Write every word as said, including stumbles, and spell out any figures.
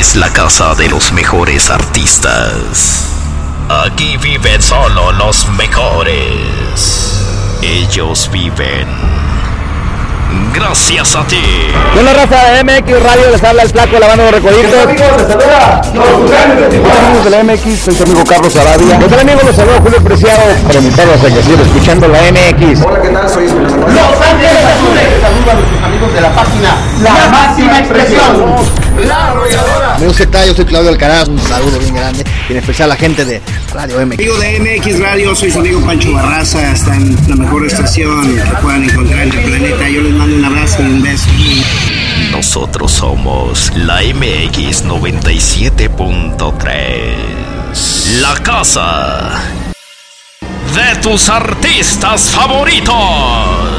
es la casa de los mejores artistas. Aquí viven solo los mejores. Ellos viven gracias a ti. Hola raza de M X Radio, les habla el Flaco lavando los recoditos. Hola amigos, les saluda Hola amigos de la M X, soy su amigo Carlos Arabia. Hola amigos, los saluda Julio Preciado para invitarlos a que sigan escuchando la M X. Hola, ¿qué tal? Soy Esperanza. Los Ángeles Azules. Saludos a nuestros amigos de la página La Máxima Expresión. La Arrolladora. Amigos, ¿qué tal? Yo soy Claudio Alcaraz, un saludo bien grande, y en especial a la gente de Radio M X. Amigo de M X Radio, soy su amigo Pancho Barraza, está en la mejor estación que puedan encontrar en el planeta. Yo les mando un abrazo y un beso. Nosotros somos la M X noventa y siete punto tres, la casa de tus artistas favoritos.